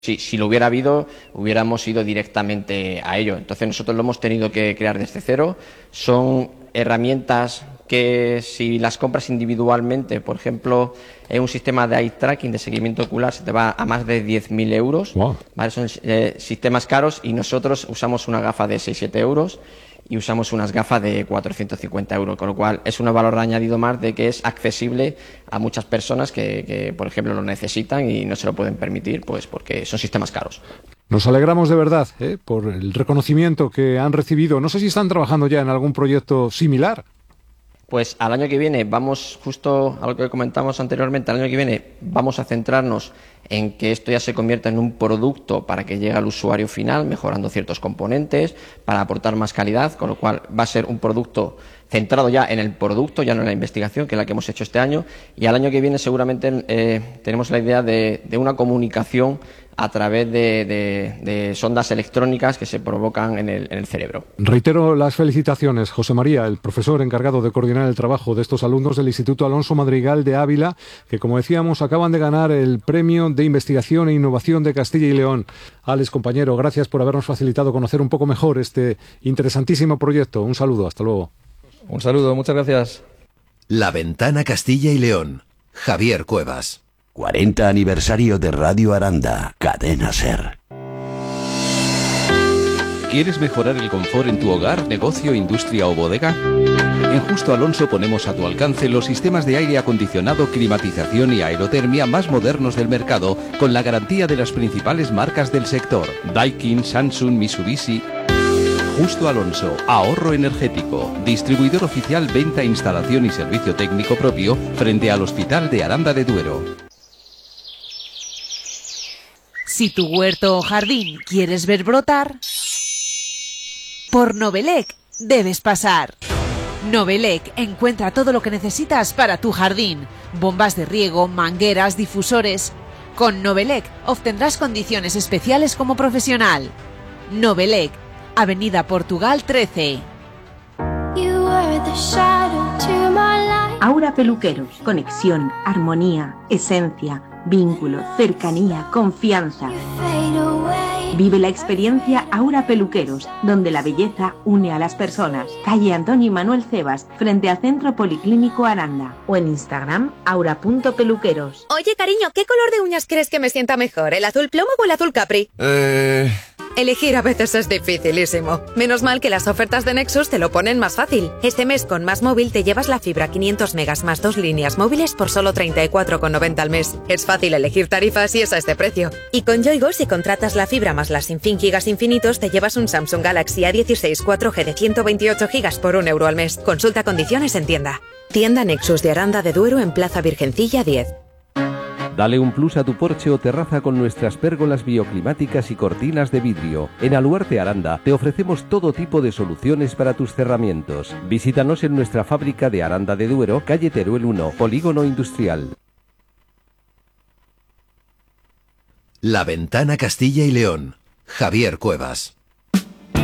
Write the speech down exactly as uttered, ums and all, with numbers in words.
Si, si lo hubiera habido, hubiéramos ido directamente a ello. Entonces nosotros lo hemos tenido que crear desde cero. Son herramientas que si las compras individualmente, por ejemplo, en un sistema de eye tracking, de seguimiento ocular, se te va a más de diez mil euros. Wow. ¿Vale? Son eh, sistemas caros y nosotros usamos una gafa de seis siete euros y usamos unas gafas de cuatrocientos cincuenta euros, con lo cual es un valor añadido más de que es accesible a muchas personas que, que, por ejemplo, lo necesitan y no se lo pueden permitir, pues porque son sistemas caros. Nos alegramos de verdad ¿eh? por el reconocimiento que han recibido. No sé si están trabajando ya en algún proyecto similar. Pues al año que viene vamos, justo a lo que comentamos anteriormente, al año que viene vamos a centrarnos en que esto ya se convierta en un producto para que llegue al usuario final, mejorando ciertos componentes, para aportar más calidad, con lo cual va a ser un producto centrado ya en el producto, ya no en la investigación, que es la que hemos hecho este año, y al año que viene seguramente eh, tenemos la idea de, de una comunicación a través de, de, de sondas electrónicas que se provocan en el, en el cerebro. Reitero las felicitaciones, José María, el profesor encargado de coordinar el trabajo de estos alumnos del Instituto Alonso Madrigal de Ávila, que, como decíamos, acaban de ganar el Premio de Investigación e Innovación de Castilla y León. Alex, compañero, gracias por habernos facilitado conocer un poco mejor este interesantísimo proyecto. Un saludo, hasta luego. Un saludo, muchas gracias. La Ventana Castilla y León. Javier Cuevas. cuarenta aniversario de Radio Aranda, Cadena SER. ¿Quieres mejorar el confort en tu hogar, negocio, industria o bodega? En Justo Alonso ponemos a tu alcance los sistemas de aire acondicionado, climatización y aerotermia más modernos del mercado, con la garantía de las principales marcas del sector: Daikin, Samsung, Mitsubishi. Justo Alonso, ahorro energético, distribuidor oficial, venta, instalación y servicio técnico propio frente al Hospital de Aranda de Duero. Si tu huerto o jardín quieres ver brotar, por Novelec debes pasar. Novelec encuentra todo lo que necesitas para tu jardín: bombas de riego, mangueras, difusores. Con Novelec obtendrás condiciones especiales como profesional. Novelec, Avenida Portugal trece. Aura Peluqueros. Conexión, armonía, esencia, vínculo, cercanía, confianza. Vive la experiencia Aura Peluqueros, donde la belleza une a las personas. Calle Antonio y Manuel Cebas, frente al Centro Policlínico Aranda. O en Instagram, aura punto peluqueros. Oye, cariño, ¿qué color de uñas crees que me sienta mejor? ¿El azul plomo o el azul capri? Eh... Elegir a veces es dificilísimo. Menos mal que las ofertas de Nexus te lo ponen más fácil. Este mes con Más Móvil te llevas la fibra quinientos megas más dos líneas móviles por solo treinta y cuatro con noventa al mes. Es fácil elegir tarifas y es a este precio. Y con Yoigo, si contratas la fibra más las sin fin gigas infinitos, te llevas un Samsung Galaxy A dieciséis cuatro G de ciento veintiocho gigas por un euro al mes. Consulta condiciones en tienda. Tienda Nexus de Aranda de Duero en Plaza Virgencilla diez. Dale un plus a tu porche o terraza con nuestras pérgolas bioclimáticas y cortinas de vidrio. En Aluarte Aranda te ofrecemos todo tipo de soluciones para tus cerramientos. Visítanos en nuestra fábrica de Aranda de Duero, calle Teruel uno, Polígono Industrial. La Ventana Castilla y León. Javier Cuevas.